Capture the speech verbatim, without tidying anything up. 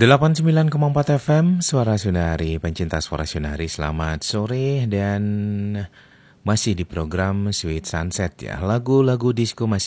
delapan puluh sembilan koma empat F M, Suara Sunari, pencinta Suara Sunari, selamat sore dan masih di program Sweet Sunset ya. Lagu-lagu disco masih